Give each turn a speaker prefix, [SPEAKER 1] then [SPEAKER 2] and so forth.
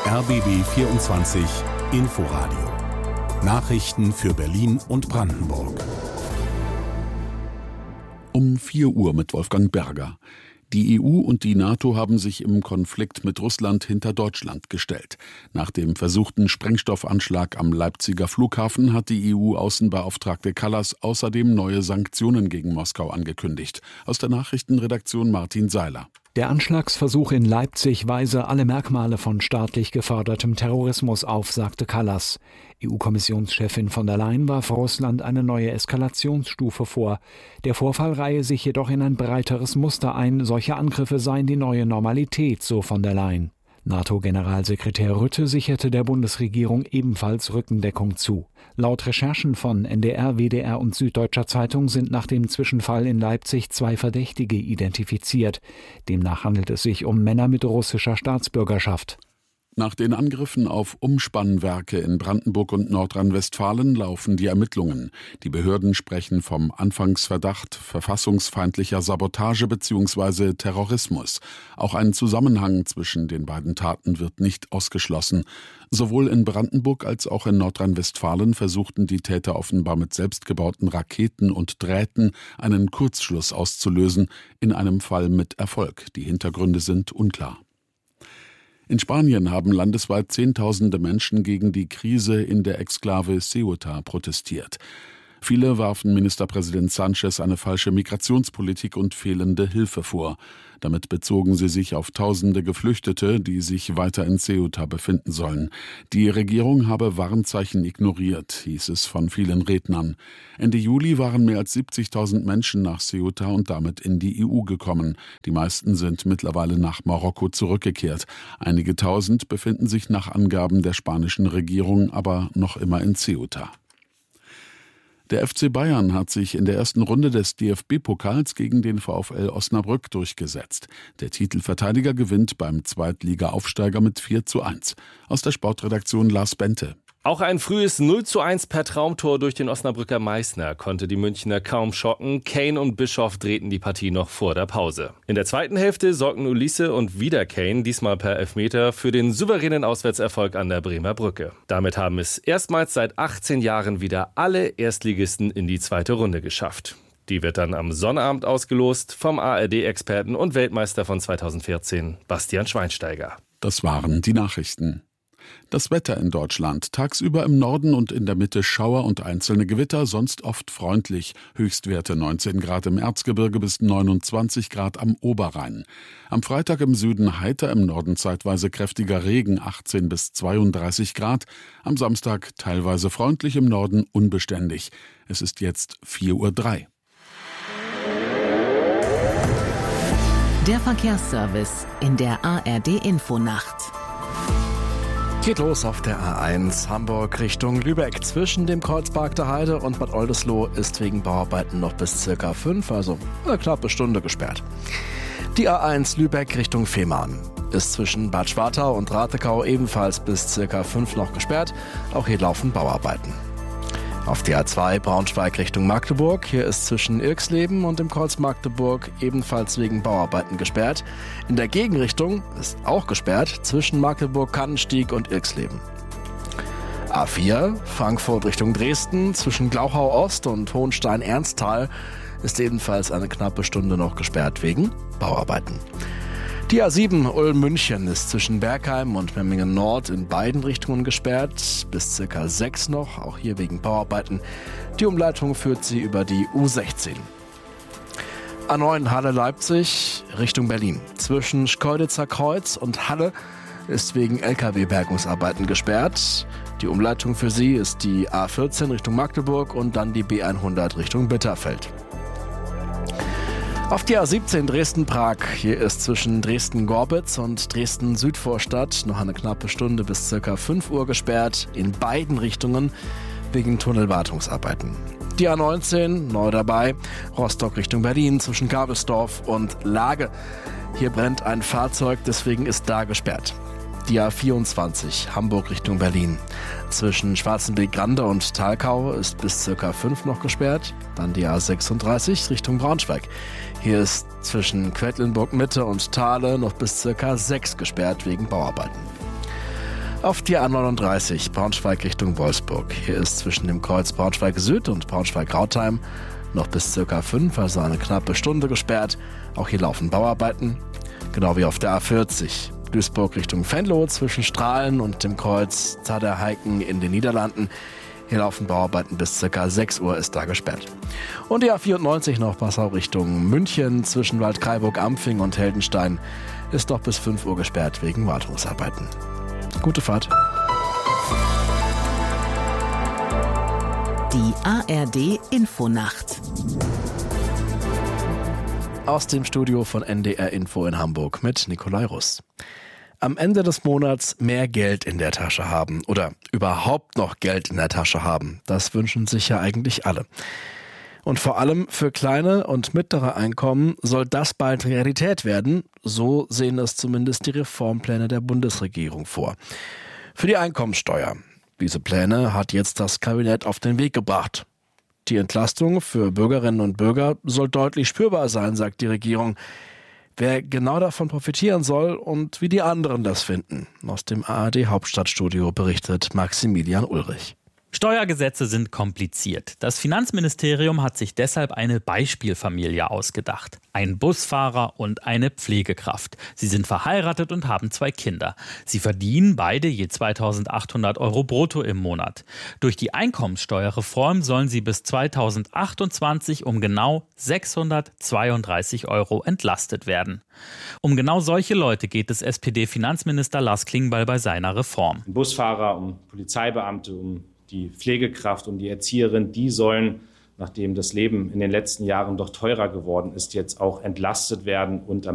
[SPEAKER 1] RBB 24 Inforadio. Nachrichten für Berlin und Brandenburg.
[SPEAKER 2] Um 4 Uhr mit Wolfgang Berger. Die EU und die NATO haben sich im Konflikt mit Russland hinter Deutschland gestellt. Nach dem versuchten Sprengstoffanschlag am Leipziger Flughafen hat die EU-Außenbeauftragte Kallas außerdem neue Sanktionen gegen Moskau angekündigt. Aus der Nachrichtenredaktion Martin Seiler.
[SPEAKER 3] Der Anschlagsversuch in Leipzig weise alle Merkmale von staatlich gefördertem Terrorismus auf, sagte Kallas. EU-Kommissionschefin von der Leyen warf Russland eine neue Eskalationsstufe vor. Der Vorfall reihe sich jedoch in ein breiteres Muster ein. Solche Angriffe seien die neue Normalität, so von der Leyen. NATO-Generalsekretär Rutte sicherte der Bundesregierung ebenfalls Rückendeckung zu. Laut Recherchen von NDR, WDR und Süddeutscher Zeitung sind nach dem Zwischenfall in Leipzig 2 Verdächtige identifiziert. Demnach handelt es sich um Männer mit russischer Staatsbürgerschaft.
[SPEAKER 2] Nach den Angriffen auf Umspannwerke in Brandenburg und Nordrhein-Westfalen laufen die Ermittlungen. Die Behörden sprechen vom Anfangsverdacht verfassungsfeindlicher Sabotage bzw. Terrorismus. Auch ein Zusammenhang zwischen den beiden Taten wird nicht ausgeschlossen. Sowohl in Brandenburg als auch in Nordrhein-Westfalen versuchten die Täter offenbar mit selbstgebauten Raketen und Drähten einen Kurzschluss auszulösen, in einem Fall mit Erfolg. Die Hintergründe sind unklar. In Spanien haben landesweit Zehntausende Menschen gegen die Krise in der Exklave Ceuta protestiert. Viele warfen Ministerpräsident Sánchez eine falsche Migrationspolitik und fehlende Hilfe vor. Damit bezogen sie sich auf tausende Geflüchtete, die sich weiter in Ceuta befinden sollen. Die Regierung habe Warnzeichen ignoriert, hieß es von vielen Rednern. Ende Juli waren mehr als 70.000 Menschen nach Ceuta und damit in die EU gekommen. Die meisten sind mittlerweile nach Marokko zurückgekehrt. Einige Tausend befinden sich nach Angaben der spanischen Regierung aber noch immer in Ceuta. Der FC Bayern hat sich in der ersten Runde des DFB-Pokals gegen den VfL Osnabrück durchgesetzt. Der Titelverteidiger gewinnt beim Zweitliga-Aufsteiger mit 4:1. Aus der Sportredaktion Lars Bente.
[SPEAKER 4] Auch ein frühes 0:1 per Traumtor durch den Osnabrücker Meißner konnte die Münchner kaum schocken. Kane und Bischoff drehten die Partie noch vor der Pause. In der zweiten Hälfte sorgten Ulisse und wieder Kane, diesmal per Elfmeter, für den souveränen Auswärtserfolg an der Bremer Brücke. Damit haben es erstmals seit 18 Jahren wieder alle Erstligisten in die zweite Runde geschafft. Die wird dann am Sonnabend ausgelost vom ARD-Experten und Weltmeister von 2014, Bastian Schweinsteiger.
[SPEAKER 2] Das waren die Nachrichten. Das Wetter in Deutschland. Tagsüber im Norden und in der Mitte Schauer und einzelne Gewitter, sonst oft freundlich. Höchstwerte 19 Grad im Erzgebirge bis 29 Grad am Oberrhein. Am Freitag im Süden heiter, im Norden zeitweise kräftiger Regen, 18 bis 32 Grad. Am Samstag teilweise freundlich, im Norden unbeständig. Es ist jetzt 4:03 Uhr.
[SPEAKER 5] Der Verkehrsservice in der ARD-Infonacht.
[SPEAKER 6] Geht los auf der A1 Hamburg Richtung Lübeck. Zwischen dem Kreuzpark der Heide und Bad Oldesloe ist wegen Bauarbeiten noch bis ca. 5, also eine knappe Stunde gesperrt. Die A1 Lübeck Richtung Fehmarn ist zwischen Bad Schwartau und Ratekau ebenfalls bis ca. 5 noch gesperrt. Auch hier laufen Bauarbeiten. Auf die A2 Braunschweig Richtung Magdeburg. Hier ist zwischen Irxleben und dem Kreuz Magdeburg ebenfalls wegen Bauarbeiten gesperrt. In der Gegenrichtung ist auch gesperrt zwischen Magdeburg-Kannenstieg und Irxleben. A4 Frankfurt Richtung Dresden. Zwischen Glauchau Ost und Hohenstein-Ernsthal ist ebenfalls eine knappe Stunde noch gesperrt wegen Bauarbeiten. Die A7 Ulm-München ist zwischen Bergheim und Memmingen Nord in beiden Richtungen gesperrt, bis ca. 6 noch, auch hier wegen Bauarbeiten. Die Umleitung führt sie über die U16. A9 Halle-Leipzig Richtung Berlin. Zwischen Schkeuditzer Kreuz und Halle ist wegen LKW-Bergungsarbeiten gesperrt. Die Umleitung für sie ist die A14 Richtung Magdeburg und dann die B100 Richtung Bitterfeld. Auf die A17 Dresden-Prag. Hier ist zwischen Dresden-Gorbitz und Dresden-Südvorstadt noch eine knappe Stunde bis ca. 5 Uhr gesperrt, in beiden Richtungen wegen Tunnelwartungsarbeiten. Die A19, neu dabei, Rostock Richtung Berlin zwischen Gabelsdorf und Lage. Hier brennt ein Fahrzeug, deswegen ist da gesperrt. Die A24 Hamburg Richtung Berlin. Zwischen Schwarzenberg-Grande und Thalkau ist bis ca. 5 noch gesperrt. Dann die A36 Richtung Braunschweig. Hier ist zwischen Quedlinburg-Mitte und Thale noch bis ca. 6 gesperrt wegen Bauarbeiten. Auf die A39 Braunschweig Richtung Wolfsburg. Hier ist zwischen dem Kreuz Braunschweig Süd und Braunschweig-Rautheim noch bis ca. 5, also eine knappe Stunde gesperrt. Auch hier laufen Bauarbeiten. Genau wie auf der A40 Duisburg Richtung Venlo zwischen Strahlen und dem Kreuz Zaderheiken in den Niederlanden. Hier laufen Bauarbeiten bis ca. 6 Uhr ist da gesperrt. Und die A94 noch Passau Richtung München zwischen Waldkraiburg-Ampfing und Heldenstein ist noch bis 5 Uhr gesperrt wegen Wartungsarbeiten. Gute Fahrt.
[SPEAKER 5] Die ARD Infonacht.
[SPEAKER 6] Aus dem Studio von NDR Info in Hamburg mit Nikolai Russ. Am Ende des Monats mehr Geld in der Tasche haben oder überhaupt noch Geld in der Tasche haben, das wünschen sich ja eigentlich alle. Und vor allem für kleine und mittlere Einkommen soll das bald Realität werden, so sehen es zumindest die Reformpläne der Bundesregierung vor. Für die Einkommensteuer. Diese Pläne hat jetzt das Kabinett auf den Weg gebracht. Die Entlastung für Bürgerinnen und Bürger soll deutlich spürbar sein, sagt die Regierung. Wer genau davon profitieren soll und wie die anderen das finden. Aus dem ARD Hauptstadtstudio berichtet Maximilian Ulrich.
[SPEAKER 7] Steuergesetze sind kompliziert. Das Finanzministerium hat sich deshalb eine Beispielfamilie ausgedacht. Ein Busfahrer und eine Pflegekraft. Sie sind verheiratet und haben 2 Kinder. Sie verdienen beide je 2.800 € brutto im Monat. Durch die Einkommenssteuerreform sollen sie bis 2028 um genau 632 € entlastet werden. Um genau solche Leute geht es SPD-Finanzminister Lars Klingbeil bei seiner Reform.
[SPEAKER 8] Um Busfahrer, um Polizeibeamte, um die Pflegekraft, um die Erzieherin, die sollen, nachdem das Leben in den letzten Jahren doch teurer geworden ist, jetzt auch entlastet werden und am